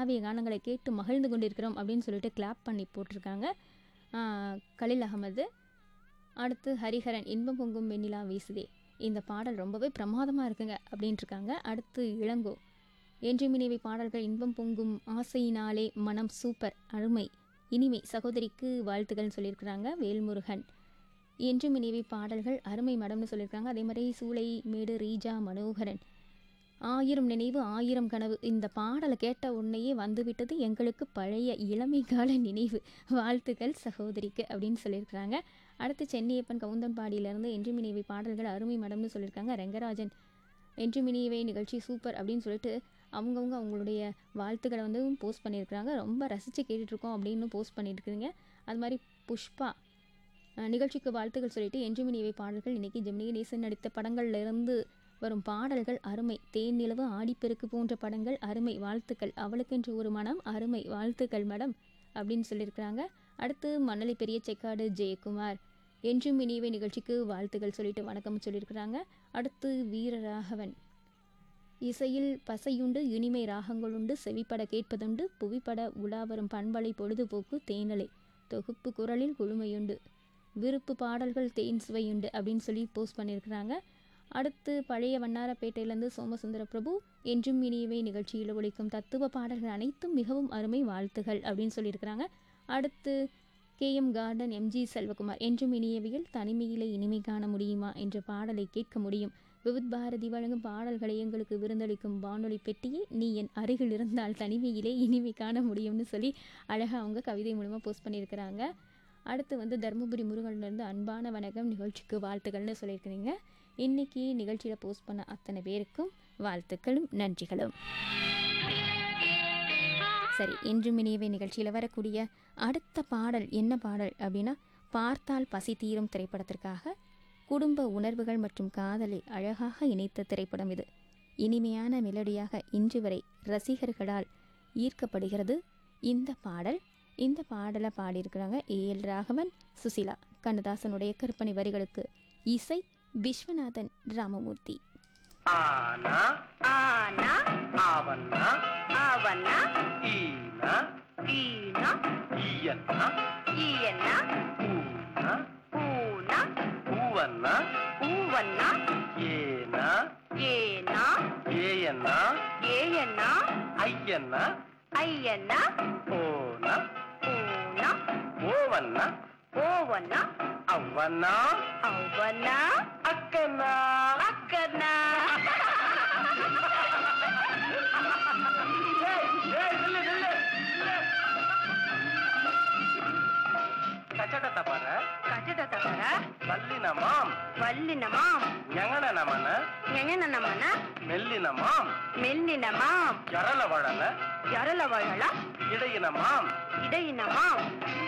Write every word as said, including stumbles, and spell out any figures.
காவிய கானங்களை கேட்டு மகிழ்ந்து கொண்டிருக்கிறோம் அப்படின்னு சொல்லிட்டு கிளாப் பண்ணி போட்டிருக்காங்க கலில் அகமது. அடுத்து ஹரிஹரன் இன்பம் பொங்கும் வெண்ணிலா வீசுதே, இந்த பாடல் ரொம்பவே பிரமாதமாக இருக்குங்க அப்படின்ட்டுருக்காங்க. அடுத்து இளங்கோ என்று மினிவை பாடல்கள் இன்பம் பொங்கும் ஆசையினாலே மனம் சூப்பர் அருமை இனிமை சகோதரிக்கு வாழ்த்துக்கள்னு சொல்லியிருக்கிறாங்க. வேல்முருகன் என்று மினிவை பாடல்கள் அருமை மடம்னு சொல்லியிருக்காங்க. அதே மாதிரி சூளை மேடு ரீஜா மனோகரன் ஆயிரம் நினைவு ஆயிரம் கனவு, இந்த பாடலை கேட்ட உடனேயே வந்துவிட்டது எங்களுக்கு பழைய இளமை கால நினைவு, வாழ்த்துக்கள் சகோதரிக்கு அப்படின்னு சொல்லியிருக்கிறாங்க. அடுத்து சென்னியப்பன் கவுந்தன்பாடியிலேருந்து என்று மினிவை பாடல்கள் அருமை மடம்னு சொல்லியிருக்காங்க. ரெங்கராஜன் என்று மினிவை நிகழ்ச்சி சூப்பர் அப்படின்னு சொல்லிட்டு அவங்கவுங்க அவங்களுடைய வாழ்த்துக்களை வந்து போஸ்ட் பண்ணியிருக்கிறாங்க. ரொம்ப ரசித்து கேட்டுட்ருக்கோம் அப்படின்னு போஸ்ட் பண்ணியிருக்கிறீங்க. அது மாதிரி புஷ்பா நிகழ்ச்சிக்கு வாழ்த்துக்கள் சொல்லிட்டு என்று மினிவை பாடல்கள் இன்றைக்கி ஜெமினி கணேசன் நடித்த படங்கள்லேருந்து வரும் பாடல்கள் அருமை, தேன் நிலவு ஆடிப்பெருக்கு போன்ற படங்கள் அருமை, வாழ்த்துக்கள், அவளுக்கென்று ஒரு மனம் அருமை, வாழ்த்துக்கள் மேடம் அப்படின்னு சொல்லியிருக்கிறாங்க. அடுத்து மணலி பெரிய செக்காடு ஜெயக்குமார் என்றும் இனிவை நிகழ்ச்சிக்கு வாழ்த்துக்கள் சொல்லிட்டு வணக்கம் சொல்லியிருக்கிறாங்க. அடுத்து வீரராகவன் இசையில் பசையுண்டு இனிமை ராகங்களுண்டு செவிப்பட கேட்பதுண்டு புவிப்பட உலாவரும் பண்பலை பொழுதுபோக்கு தேனலை தொகுப்பு குரலில் குழுமையுண்டு விருப்பு பாடல்கள் தேன் சுவையுண்டு அப்படின்னு சொல்லி போஸ்ட் பண்ணியிருக்கிறாங்க. அடுத்து பழைய வண்ணாரப்பேட்டையிலேருந்து சோமசுந்தர பிரபு என்றும் இனியவை நிகழ்ச்சியில் ஒழிக்கும் தத்துவ பாடல்கள் அனைத்தும் மிகவும் அருமை, வாழ்த்துகள் அப்படின்னு சொல்லியிருக்கிறாங்க. அடுத்து K M garden MG Selvakumar என்றும் இனியவையில் தனிமையிலே இனிமை காண முடியுமா என்ற பாடலை கேட்க முடியும், விவித் பாரதி வழங்கும் பாடல்களை எங்களுக்கு விருந்தளிக்கும் வானொலி பெட்டியே நீ என் அருகில் இருந்தால் தனிமையிலே இனிமை காண முடியும்னு சொல்லி அழகாக அவங்க கவிதை மூலமாக போஸ்ட் பண்ணியிருக்கிறாங்க. அடுத்து வந்து தருமபுரி முருகன்லேருந்து அன்பான வணக்கம் நிகழ்ச்சிக்கு வாழ்த்துக்கள்னு சொல்லியிருக்கிறீங்க. இன்றைக்கி நிகழ்ச்சியில் போஸ்ட் பண்ண அத்தனை பேருக்கும் வாழ்த்துக்களும் நன்றிகளும். சரி, இன்றும் இனியவை நிகழ்ச்சியில் வரக்கூடிய அடுத்த பாடல் என்ன பாடல் அப்படின்னா, பார்த்தால் பசி தீரும் திரைப்படத்திற்காக குடும்ப உணர்வுகள் மற்றும் காதலை அழகாக இணைத்த திரைப்படம் இது. இனிமையான மெலடியாக இன்று வரை ரசிகர்களால் ஈர்க்கப்படுகிறது இந்த பாடல். இந்த பாடலை பாடியிருக்கிறாங்க ஏ எல் ராகவன், சுசிலா. கண்ணதாசனுடைய கற்பனை வரிகளுக்கு இசை விஸ்வநாதன் ராமமூர்த்தி. ஆனா ஆனா ஆவன்னா ஆவன்னா ஈனா ஈனா ஈயன்னா ஈயன்னா ஊனா ஊனா ஊவன்னா ஊவன்னா ஏனா ஏனா ஏயன்னா ஏயன்னா ஐயன்னா ஐயன்னா ஓனா ஓனா ஓவன்னா ஓவன்னா அவ்வன்னா அவ்வன்னா அக்கன்னா அக்கன்னா. கச்சட தப்பற கச்சட தப்பற வல்லினமாம் வல்லினமாம் ஞங்கனமன ஞங்கனமன மெல்லினமாம் மெல்லினமாம் ஜரல வழல ஜரல வழல இடையினமாம் இடையினமாம்